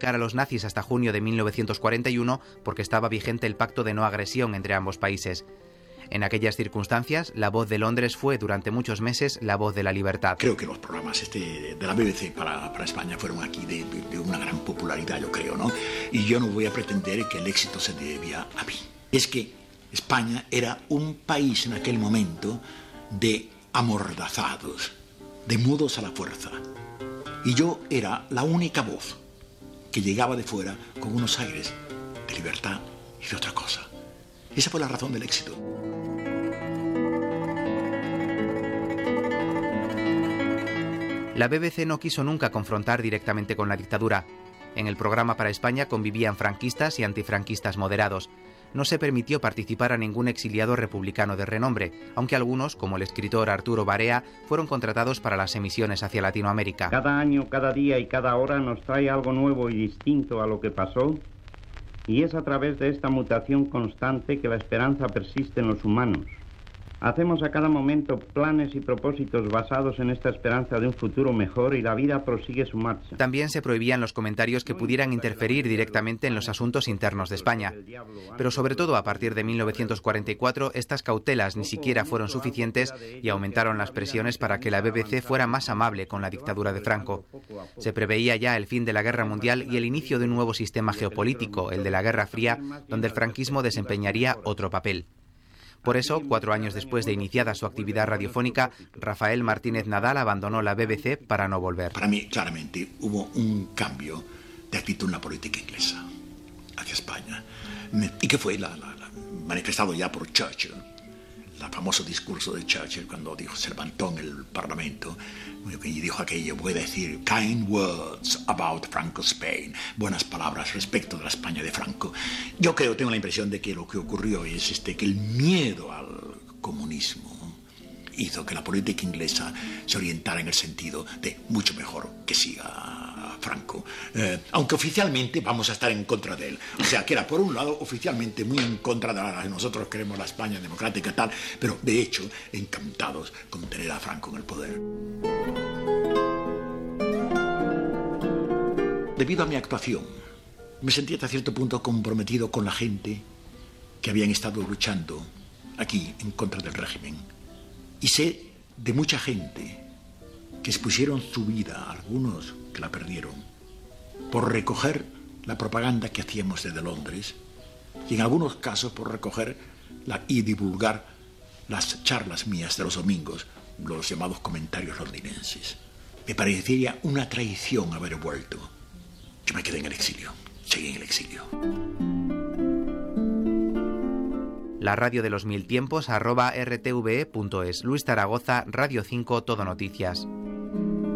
criticar a los nazis hasta junio de 1941 porque estaba vigente el pacto de no agresión entre ambos países. En aquellas circunstancias, La Voz de Londres fue durante muchos meses la voz de la libertad. Creo que los programas de la BBC para España fueron aquí de una gran popularidad, yo creo, ¿no? Y yo no voy a pretender que el éxito se debía a mí. Es que España era un país en aquel momento de amordazados, de mudos a la fuerza. Y yo era la única voz que llegaba de fuera con unos aires de libertad y de otra cosa. Esa fue la razón del éxito. La BBC no quiso nunca confrontar directamente con la dictadura. En el programa para España convivían franquistas y antifranquistas moderados. No se permitió participar a ningún exiliado republicano de renombre, aunque algunos, como el escritor Arturo Barea, fueron contratados para las emisiones hacia Latinoamérica. Cada año, cada día y cada hora nos trae algo nuevo y distinto a lo que pasó, y es a través de esta mutación constante que la esperanza persiste en los humanos. Hacemos a cada momento planes y propósitos basados en esta esperanza de un futuro mejor y la vida prosigue su marcha. También se prohibían los comentarios que pudieran interferir directamente en los asuntos internos de España. Pero sobre todo a partir de 1944 estas cautelas ni siquiera fueron suficientes y aumentaron las presiones para que la BBC fuera más amable con la dictadura de Franco. Se preveía ya el fin de la Guerra Mundial y el inicio de un nuevo sistema geopolítico, el de la Guerra Fría, donde el franquismo desempeñaría otro papel. Por eso, 4 años después de iniciada su actividad radiofónica, Rafael Martínez Nadal abandonó la BBC para no volver. Para mí, claramente, hubo un cambio de actitud en la política inglesa hacia España, y que fue manifestado ya por Churchill. El famoso discurso de Churchill cuando se levantó en el Parlamento y dijo aquello, voy a decir, kind words about Franco Spain, buenas palabras respecto de la España de Franco. Yo tengo la impresión de que lo que ocurrió es que el miedo al comunismo hizo que la política inglesa se orientara en el sentido de mucho mejor que siga Franco, aunque oficialmente vamos a estar en contra de él. O sea, que era por un lado oficialmente muy en contra de la que nosotros queremos la España democrática y tal, pero de hecho encantados con tener a Franco en el poder. Debido a mi actuación, me sentí hasta cierto punto comprometido con la gente que habían estado luchando aquí en contra del régimen. Y sé de mucha gente que expusieron su vida, algunos que la perdieron, por recoger la propaganda que hacíamos desde Londres y en algunos casos por recoger y divulgar las charlas mías de los domingos, los llamados comentarios londinenses. Me parecería una traición haber vuelto. Yo me quedé en el exilio, seguí en el exilio. La radio de los mil tiempos @rtve.es. Luis Zaragoza, Radio 5, Todo Noticias.